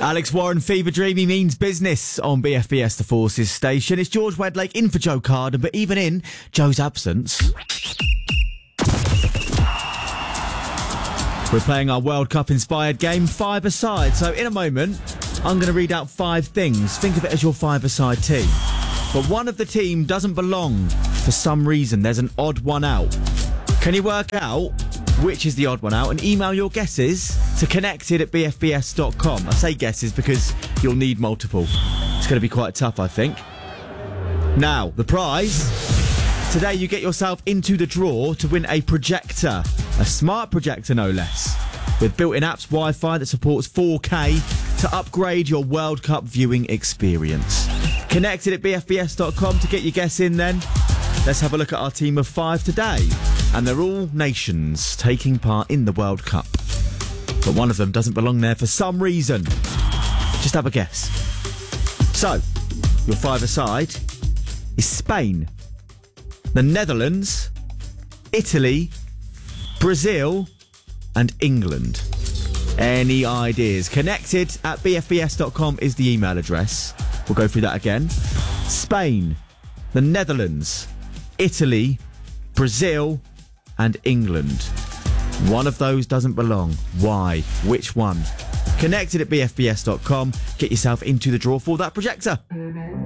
Alex Warren, Fever Dreamy means business on BFBS The Forces station. It's George Wedlake in for Joe Carden, but even in Joe's absence, we're playing our World Cup inspired game, five-a-side. So in a moment, I'm going to read out 5 things. Think of it as your five-a-side team. But one of the team doesn't belong for some reason. There's an odd one out. Can you work out which is the odd one out? And email your guesses to connected@bfbs.com. I say guesses because you'll need multiple. It's going to be quite tough, I think. Now, the prize. Today you get yourself into the draw to win a projector. A smart projector, no less. With built-in apps, Wi-Fi that supports 4K to upgrade your World Cup viewing experience. Connected@bfbs.com to get your guess in then. Let's have a look at our team of 5 today. And they're all nations taking part in the World Cup. But one of them doesn't belong there for some reason. Just have a guess. So, your five-a-side is Spain, the Netherlands, Italy, Brazil, and England. Any ideas? Connected@bfbs.com is the email address. We'll go through that again. Spain, the Netherlands, Italy, Brazil, and England. One of those doesn't belong. Why? Which one? Connected@bfbs.com. Get yourself into the draw for that projector.